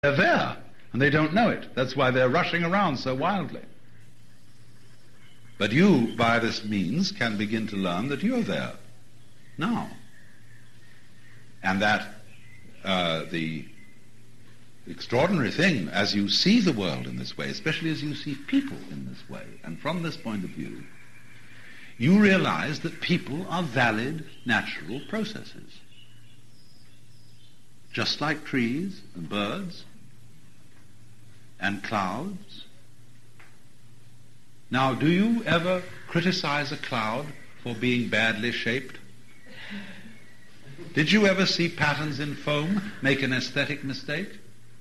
They're there, and they don't know it. That's why they're rushing around so wildly. But you, by this means, can begin to learn that you're there now. And that the extraordinary thing, as you see the world in this way, especially as you see people in this way, and from this point of view, you realize that people are valid natural processes. Just like trees and birds and clouds. Now, do you ever criticize a cloud for being badly shaped? Did you ever see patterns in foam make an aesthetic mistake?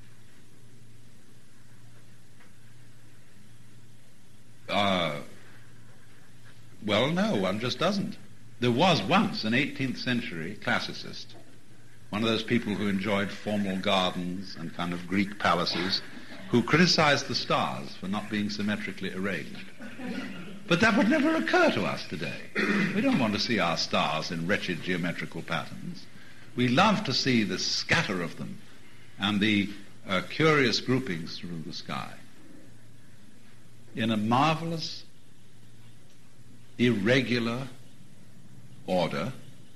Well, no, one just doesn't. There was once an 18th century classicist, one of those people who enjoyed formal gardens and kind of Greek palaces, who criticized the stars for not being symmetrically arranged. But that would never occur to us today. We don't want to see our stars in wretched geometrical patterns. We love to see the scatter of them and the curious groupings through the sky in a marvelous, irregular order,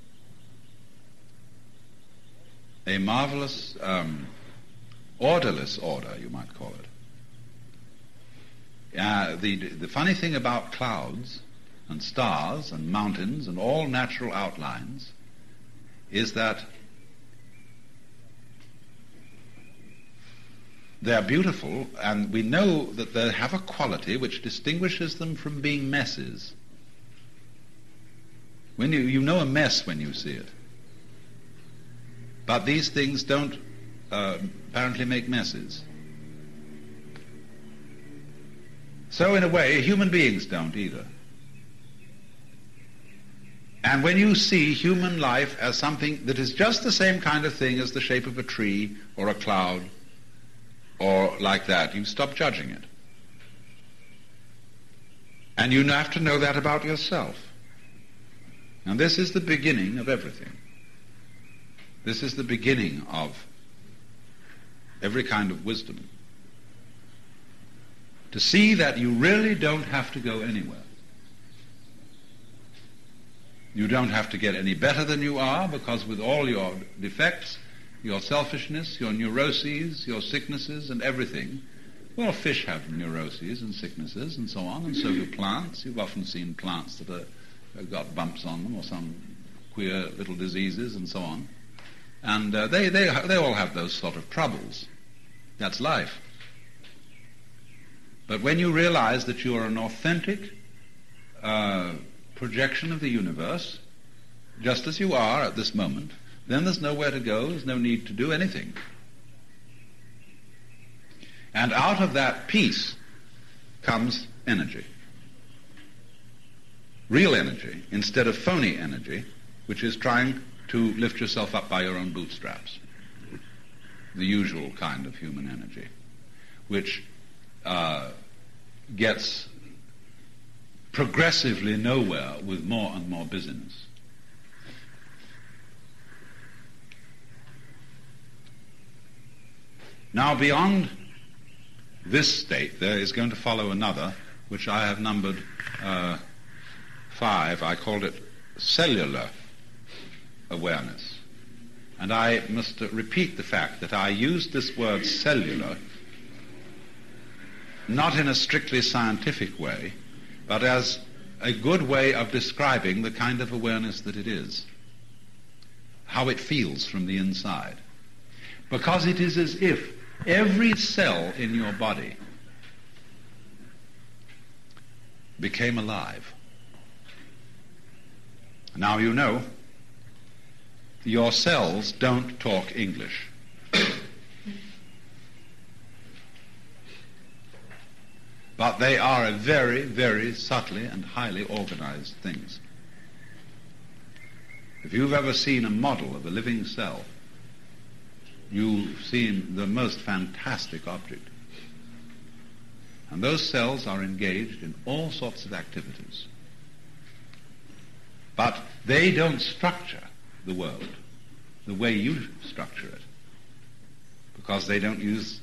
a marvelous, orderless order, you might call it. The funny thing about clouds and stars and mountains and all natural outlines is that they're beautiful, and we know that they have a quality which distinguishes them from being messes. When you know a mess when you see it. But these things don't apparently make messes. So in a way, human beings don't either. And when you see human life as something that is just the same kind of thing as the shape of a tree or a cloud or like that, you stop judging it. And you have to know that about yourself. And this is the beginning of everything. This is the beginning of every kind of wisdom. To see that you really don't have to go anywhere. You don't have to get any better than you are, because with all your defects, your selfishness, your neuroses, your sicknesses and everything, well, fish have neuroses and sicknesses and so on, and so do plants. You've often seen plants that have got bumps on them or some queer little diseases and so on. And they all have those sort of troubles. That's life. But when you realize that you are an authentic projection of the universe, just as you are at this moment, then there's nowhere to go, there's no need to do anything. And out of that peace comes energy. Real energy, instead of phony energy, which is trying to lift yourself up by your own bootstraps. The usual kind of human energy, which gets progressively nowhere with more and more busyness. Now, beyond this state, there is going to follow another, which I have numbered 5. I called it cellular awareness. And I must repeat the fact that I used this word cellular not in a strictly scientific way, but as a good way of describing the kind of awareness that it is, how it feels from the inside. Because it is as if every cell in your body became alive. Now you know, your cells don't talk English. But they are a very, very subtly and highly organized things. If you've ever seen a model of a living cell, you've seen the most fantastic object. And those cells are engaged in all sorts of activities. But they don't structure the world the way you structure it. because they don't use